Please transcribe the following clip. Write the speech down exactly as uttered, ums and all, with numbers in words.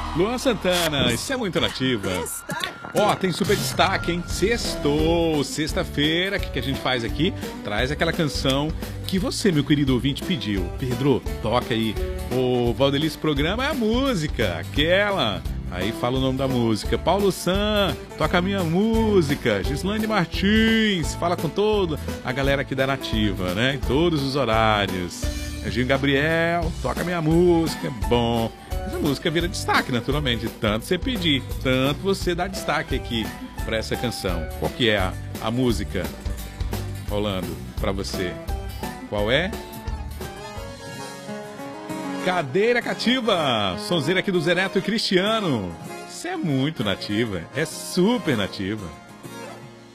Luan Santana, isso é muito nativa. Ó, tem super destaque, hein? Sextou, sexta-feira, o que, que a gente faz aqui? Traz aquela canção que você, meu querido ouvinte, pediu. Pedro, toca aí. O Valdelice Programa é a música, aquela. Aí fala o nome da música. Paulo San, toca a minha música. Gislane Martins, fala com toda a galera aqui da Nativa, né? Em todos os horários. Serginho Gabriel, toca a minha música. Bom, essa música vira destaque, naturalmente. Tanto você pedir, tanto você dar destaque aqui para essa canção. Qual que é a, a música rolando para você? Qual é? Cadeira Cativa, sonzeira aqui do Zé Neto e Cristiano. Isso é muito nativa, é super nativa.